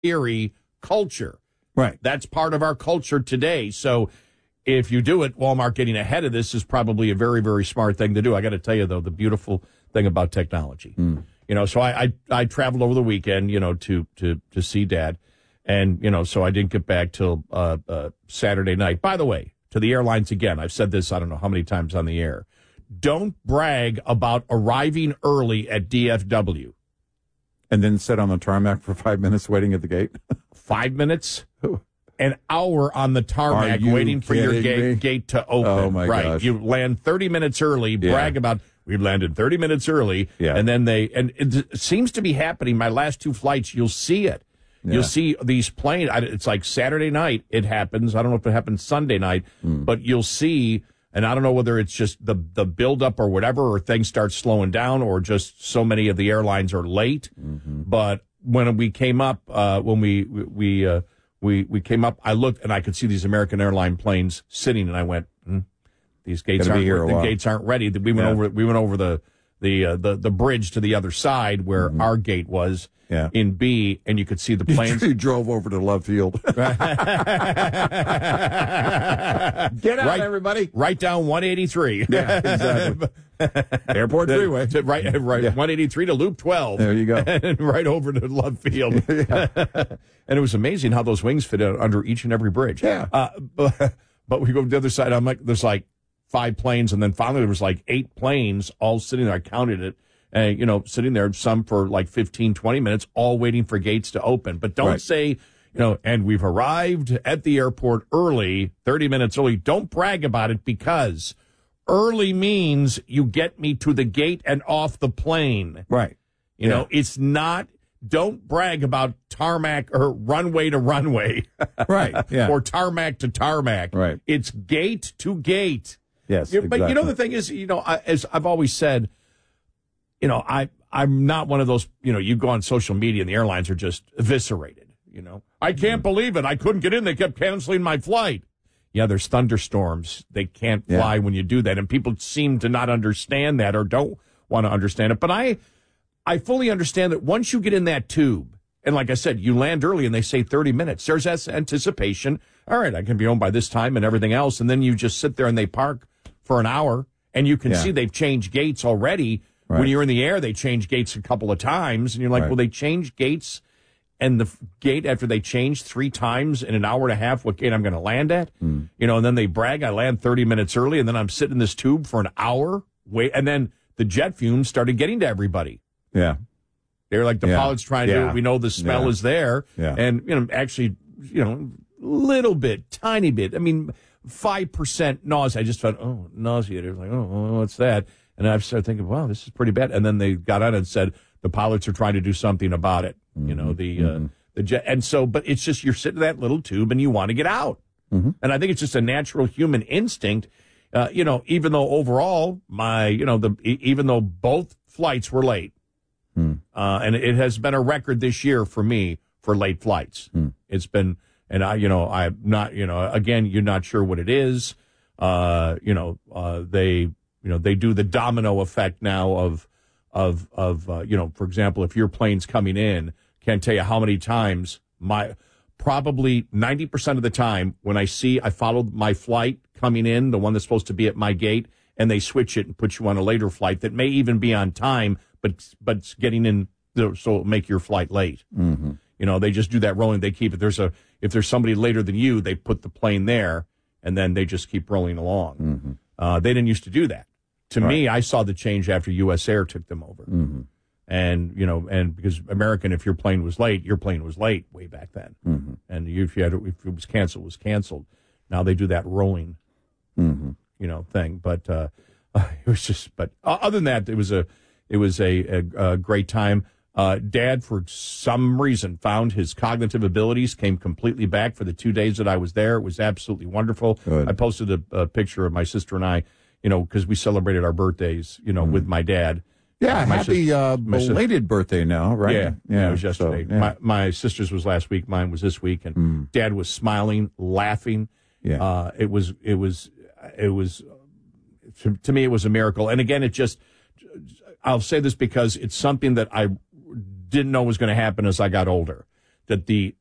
theory culture. Right. That's part of our culture today. So if you do it, Walmart getting ahead of this is probably a very, very smart thing to do. I got to tell you, though, the beautiful thing about technology. So I traveled over the weekend, to see Dad. And, so I didn't get back till Saturday night. By the way, to the airlines again, I've said this, I don't know how many times on the air. Don't brag about arriving early at DFW. And then sit on the tarmac for 5 minutes waiting at the gate? 5 minutes? An hour on the tarmac waiting for your gate to open. Oh, my gosh. You land 30 minutes early, brag about, we landed 30 minutes early, and then and it seems to be happening. My last 2 flights, you'll see it. Yeah. You'll see these planes. It's like Saturday night it happens. I don't know if it happens Sunday night, but you'll see, and I don't know whether it's just the buildup or whatever, or things start slowing down, or just so many of the airlines are late. But when we came up, we came up, I looked and I could see these American airline planes sitting, and I went, these gates gates aren't ready. We went over the bridge to the other side where our gate was. In B, and you could see the planes. You drove over to Love Field. Get out, everybody. Right down 183. Yeah, exactly. Airport freeway. Right. 183 to Loop 12. There you go. And right over to Love Field. And it was amazing how those wings fit under each and every bridge. Yeah. But we go to the other side. I'm like, there's like 5 planes, and then finally there was like 8 planes all sitting there. I counted it. Sitting there, some for like 15, 20 minutes, all waiting for gates to open. But don't say, and we've arrived at the airport early, 30 minutes early. Don't brag about it, because early means you get me to the gate and off the plane. Right. It's not, don't brag about tarmac or runway to runway. Right. Yeah. Or tarmac to tarmac. Right. It's gate to gate. Yes. But exactly. the thing is, as I've always said, I'm not one of those, you go on social media and the airlines are just eviscerated, I can't believe it. I couldn't get in. They kept canceling my flight. Yeah, there's thunderstorms. They can't fly when you do that. And people seem to not understand that or don't want to understand it. But I fully understand that once you get in that tube, and like I said, you land early and they say 30 minutes, there's that anticipation. All right, I can be home by this time and everything else. And then you just sit there and they park for an hour, and you can see they've changed gates already. Right. When you're in the air, they change gates a couple of times, and you're like, well, they changed gates, and the gate after they changed 3 times in an hour and a half, what gate I'm going to land at? And then they brag, I land 30 minutes early, and then I'm sitting in this tube for an hour, and then the jet fumes started getting to everybody. Yeah. They're like, the pilot's trying to do it. We know the smell is there. Yeah. And, actually, little bit, tiny bit. I mean, 5% nausea. I just felt, nauseated. I was like, what's that? And I started thinking, wow, this is pretty bad. And then they got on and said the pilots are trying to do something about it. The jet. And so, but it's just, you're sitting in that little tube and you want to get out. And I think it's just a natural human instinct. Even though overall even though both flights were late, and it has been a record this year for me for late flights. It's been, and I'm not, again, you're not sure what it is. They do the domino effect now of for example, if your plane's coming in, can't tell you how many times probably 90% of the time when I follow my flight coming in, the one that's supposed to be at my gate, and they switch it and put you on a later flight that may even be on time, but it's getting in, so it'll make your flight late. They just do that rolling. They keep it. If there's somebody later than you, they put the plane there, and then they just keep rolling along. They didn't used to do that. To me, I saw the change after U.S. Air took them over. And, and because American, if your plane was late, your plane was late way back then. And if it was canceled, it was canceled. Now they do that rolling, thing. But it was just, but other than that, it was a great time. Dad, for some reason, found his cognitive abilities, came completely back for the 2 days that I was there. It was absolutely wonderful. Good. I posted a picture of my sister and I, because we celebrated our birthdads, with my dad. Yeah, happy belated birthday now, right? Yeah, it was yesterday. So, my sister's was last week, mine was this week, and Dad was smiling, laughing. Yeah. It was to me, it was a miracle. And again, I'll say this because it's something that I didn't know was going to happen as I got older. that the